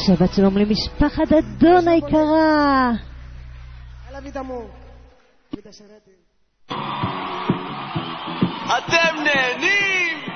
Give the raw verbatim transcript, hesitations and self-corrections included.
שבת שלום למשפחת אדון היקרה. A la vida mo. Vida serete.